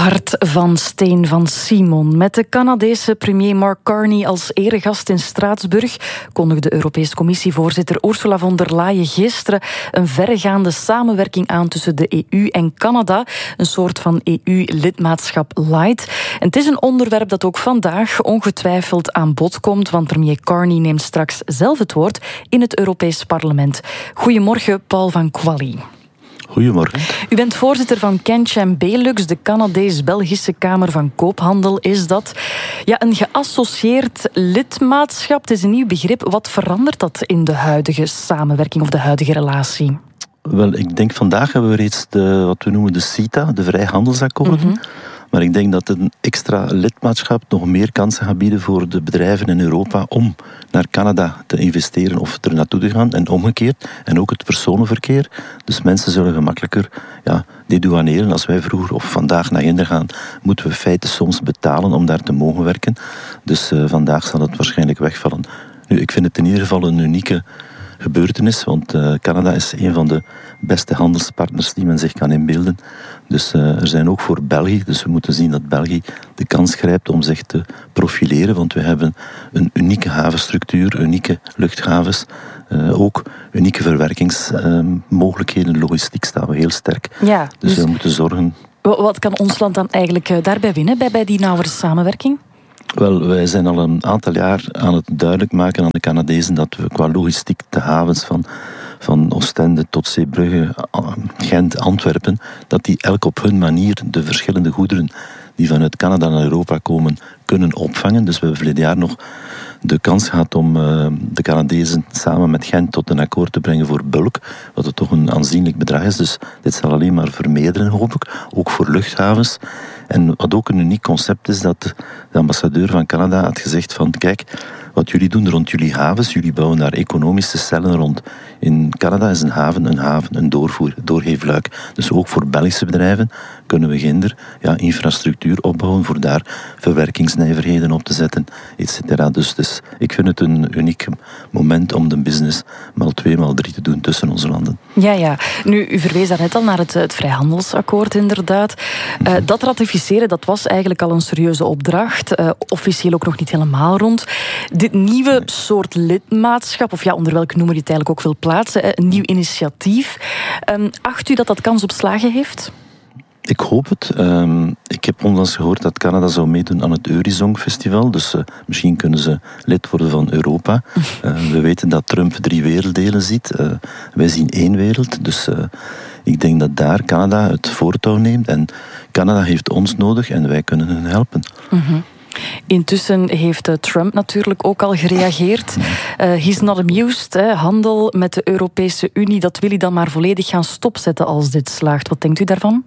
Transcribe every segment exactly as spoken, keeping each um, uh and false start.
Hart van Steen van Simon. Met de Canadese premier Mark Carney als eregast in Straatsburg kondigde de Europese Commissievoorzitter Ursula von der Leyen gisteren een verregaande samenwerking aan tussen de E U en Canada. Een soort van E U-lidmaatschap light. En het is een onderwerp dat ook vandaag ongetwijfeld aan bod komt, want premier Carney neemt straks zelf het woord in het Europees Parlement. Goedemorgen, Paul van Quali. Goedemorgen. U bent voorzitter van CanCham Belux, de Canadees-Belgische Kamer van Koophandel. Is dat ja, een geassocieerd lidmaatschap? Het is een nieuw begrip. Wat verandert dat in de huidige samenwerking of de huidige relatie? Wel, ik denk vandaag hebben we reeds de, wat we noemen de CETA, de vrijhandelsakkoorden. Mm-hmm. Maar ik denk dat een extra lidmaatschap nog meer kansen gaat bieden voor de bedrijven in Europa om naar Canada te investeren of er naartoe te gaan en omgekeerd. En ook het personenverkeer. Dus mensen zullen gemakkelijker ja, dedouaneren. Als wij vroeger of vandaag naar Ginder gaan, moeten we in feite soms betalen om daar te mogen werken. Dus uh, vandaag zal het waarschijnlijk wegvallen. Nu, ik vind het in ieder geval een unieke gebeurtenis, want uh, Canada is een van de beste handelspartners die men zich kan inbeelden. Dus uh, er zijn ook voor België, dus we moeten zien dat België de kans grijpt om zich te profileren, want we hebben een unieke havenstructuur, unieke luchthavens, uh, ook unieke verwerkingsmogelijkheden, uh, logistiek staan we heel sterk. Ja, dus, dus we moeten zorgen. Wat kan ons land dan eigenlijk daarbij winnen, bij, bij die nauwere samenwerking? Wel, wij zijn al een aantal jaar aan het duidelijk maken aan de Canadezen dat we qua logistiek de havens van, van Oostende tot Zeebrugge, Gent, Antwerpen, dat die elk op hun manier de verschillende goederen die vanuit Canada naar Europa komen, kunnen opvangen. Dus we hebben verleden jaar nog de kans gehad om uh, de Canadezen samen met Gent tot een akkoord te brengen voor bulk, wat het toch een aanzienlijk bedrag is. Dus dit zal alleen maar vermeerderen, hoop ik, ook voor luchthavens. En wat ook een uniek concept is, dat de ambassadeur van Canada had gezegd van, kijk, wat jullie doen rond jullie havens, jullie bouwen daar economische cellen rond. In Canada is een haven een haven, een doorvoer, doorgeefluik. Dus ook voor Belgische bedrijven kunnen we ginder ja, infrastructuur opbouwen voor daar verwerkingsnijverheden op te zetten, et cetera. Dus, dus ik vind het een uniek moment om de business maal twee, maal drie te doen tussen onze landen. Ja, ja. Nu, u verwees daarnet al naar het, het vrijhandelsakkoord, inderdaad. Uh, dat ratificeren, dat was eigenlijk al een serieuze opdracht. Uh, officieel ook nog niet helemaal rond. Dit nieuwe nee. soort lidmaatschap, of ja, onder welke noemer je het eigenlijk ook wil plaatsen, een nieuw initiatief. Um, acht u dat dat kans op slagen heeft? Ik hoop het. Um, ik heb onlangs gehoord dat Canada zou meedoen aan het Eurizon Festival. Dus uh, misschien kunnen ze lid worden van Europa. Uh, we weten dat Trump drie werelddelen ziet. Uh, wij zien één wereld. Dus uh, ik denk dat daar Canada het voortouw neemt. En Canada heeft ons nodig en wij kunnen hen helpen. Mm-hmm. Intussen heeft Trump natuurlijk ook al gereageerd. Uh, he's not amused. Hè. Handel met de Europese Unie, dat wil hij dan maar volledig gaan stopzetten als dit slaagt. Wat denkt u daarvan?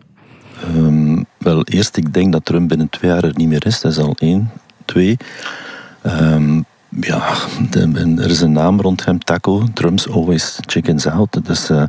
Um, wel, eerst, ik denk dat Trump binnen twee jaar er niet meer is. Dat is al één. Twee. Um, ja, de, er is een naam rond hem, Taco. Trump's always chickens out. Dus, uh,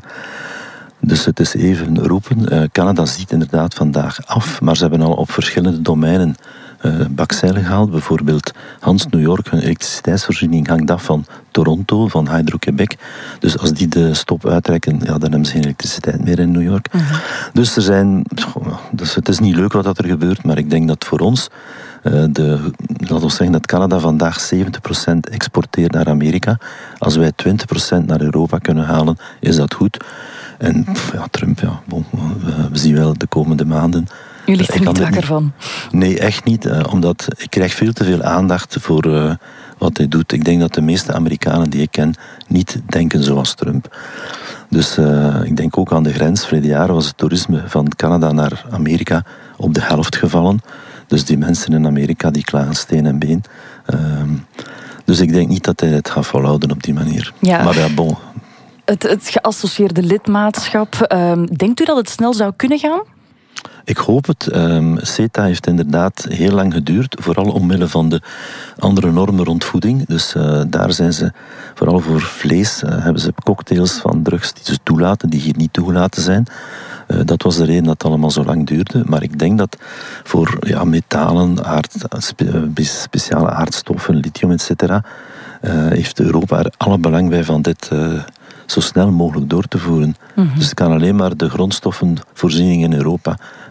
dus het is even roepen. Uh, Canada ziet inderdaad vandaag af, maar ze hebben al op verschillende domeinen uh, bakzeilen gehaald. Bijvoorbeeld Hans New York, hun elektriciteitsvoorziening hangt af van Toronto, van Hydro-Québec. Dus als die de stop uittrekken, ja, dan hebben ze geen elektriciteit meer in New York. Uh-huh. Dus er zijn... Dus het is niet leuk wat er gebeurt, maar ik denk dat voor ons... Uh, de, laten we zeggen dat Canada vandaag zeventig procent exporteert naar Amerika. Als wij twintig procent naar Europa kunnen halen, is dat goed. En ja, Trump, ja, bon, we, we zien wel de komende maanden... U ligt er niet wakker van? Nee, echt niet. Uh, omdat ik krijg veel te veel aandacht voor uh, wat hij doet. Ik denk dat de meeste Amerikanen die ik ken niet denken zoals Trump. Dus uh, ik denk ook aan de grens. Verleden jaar was het toerisme van Canada naar Amerika op de helft gevallen. Dus die mensen in Amerika die klagen steen en been. Uh, dus ik denk niet dat hij het gaat volhouden op die manier. Ja. Maar ja, bon. Het, het geassocieerde lidmaatschap, uh, denkt u dat het snel zou kunnen gaan? Ik hoop het. Um, CETA heeft inderdaad heel lang geduurd, vooral omwille van de andere normen rond voeding. Dus uh, daar zijn ze, vooral voor vlees, uh, hebben ze cocktails van drugs die ze toelaten, die hier niet toegelaten zijn. Uh, dat was de reden dat het allemaal zo lang duurde. Maar ik denk dat voor ja, metalen, aard, spe, speciale aardstoffen, lithium, et cetera, uh, heeft Europa er alle belang bij van dit... Uh, zo snel mogelijk door te voeren. Mm-hmm. Dus het kan alleen maar de grondstoffenvoorziening in Europa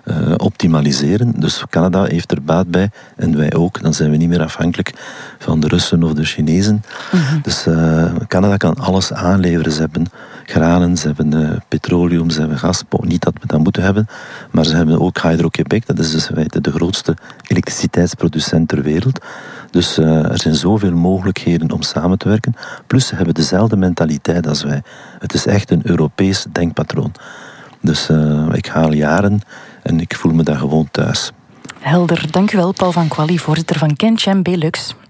uh, optimaliseren. Dus Canada heeft er baat bij en wij ook. Dan zijn we niet meer afhankelijk van de Russen of de Chinezen. Mm-hmm. Dus uh, Canada kan alles aanleveren. Ze hebben granen, ze hebben uh, petroleum, ze hebben gas. Niet dat we dat moeten hebben, maar ze hebben ook Hydro-Québec. Dat is dus in feite de grootste elektriciteitsproducent ter wereld. Dus uh, er zijn zoveel mogelijkheden om samen te werken. Plus ze hebben dezelfde mentaliteit als wij. Het is echt een Europees denkpatroon. Dus uh, ik ga al jaren en ik voel me daar gewoon thuis. Helder, dank u wel, Paul van Quali, voorzitter van CanCham Belux.